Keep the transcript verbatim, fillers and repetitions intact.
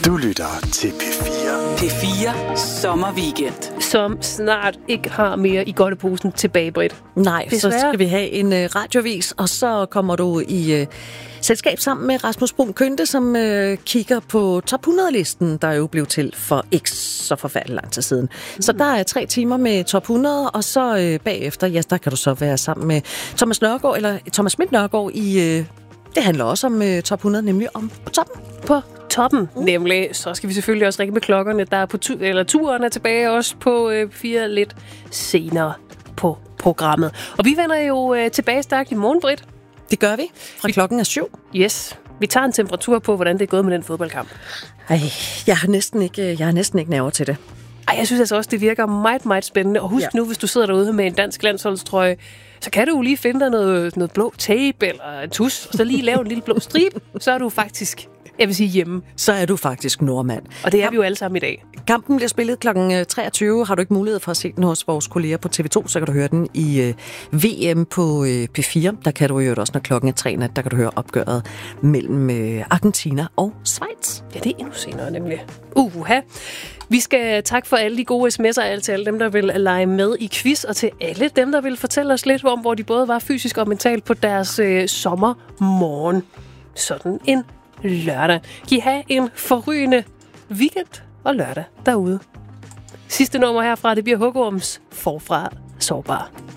Du lytter til P fire. P fire Sommerweekend. Som snart ikke har mere i godteposen tilbage, Britt. Nej, Desværre. Så skal vi have en uh, radiovis, og så kommer du i uh, selskab sammen med Rasmus Bruun Kønte, som uh, kigger på top hundrede-listen, der jo blev til for ikke så forfærdelig lang tid siden. Mm. Så der er tre timer med top hundrede, og så uh, bagefter, ja, der kan du så være sammen med Thomas Nørgaard, eller Thomas Schmidt Nørgaard i... Uh, det handler også om uh, top hundrede, nemlig om på toppen. På toppen, mm. nemlig. Så skal vi selvfølgelig også ringe med klokkerne, der er på tu- eller turen er tilbage også på øh, fire lidt senere på programmet. Og vi vender jo øh, tilbage stærkt i morgen, Britt. Det gør vi. Fra vi... klokken er syv. Yes. Vi tager en temperatur på, hvordan det er gået med den fodboldkamp. Ej, jeg har næsten ikke, jeg har næsten ikke nerver til det. Ej, jeg synes altså også, det virker meget, meget spændende. Og husk ja. nu, hvis du sidder derude med en dansk landsholdstrøje, så kan du jo lige finde dig noget, noget blå tape eller en tus, og så lige lave en lille blå stribe, så er du faktisk, jeg vil sige, hjemme. Så er du faktisk nordmand. Og det er vi jo alle sammen i dag. Kampen bliver spillet klokken treogtyve. Har du ikke mulighed for at se den hos vores kolleger på T V to, så kan du høre den i uh, V M på uh, P fire. Der kan du jo også, når klokken er tre nat, der kan du høre opgøret mellem uh, Argentina og Schweiz. Ja, det er endnu senere nemlig. Uha. Vi skal takke for alle de gode sms'er, til alle dem, der vil lege med i quiz, og til alle dem, der vil fortælle os lidt om, hvor de både var fysisk og mentalt på deres øh, sommermorgen. Sådan en lørdag. Kan I have en forrygende weekend og lørdag derude. Sidste nummer herfra, det bliver Hugorms Forfra Sårbar.